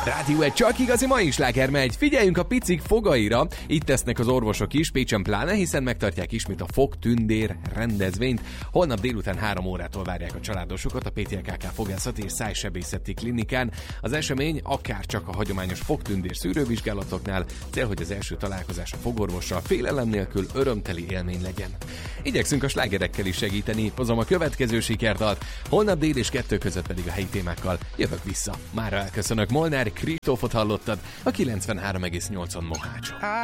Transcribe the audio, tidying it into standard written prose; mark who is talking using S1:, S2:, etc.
S1: Rádió egy csak igazi mai sláger megy. Figyeljünk a picik fogaira. Itt tesznek az orvosok is, Pécsen pláne, hiszen megtartják ismét a fogtündér rendezvényt. Holnap délután 3 órától várják a családosokat a PTLKK fogászati és szájsebészeti klinikán. Az esemény akár csak a hagyományos fogtündér szűrővizsgálatoknál, cél, hogy az első találkozás a fogorvossal félelem nélkül örömteli élmény legyen. Igyekszünk a slágerekkel is segíteni, hozom a következő sikerdalt, holnap dél és 2 között pedig a helyi témákkal jövök vissza. Mára elköszönök, Molnár Kristófot hallottad a 93,8-on Mohácson.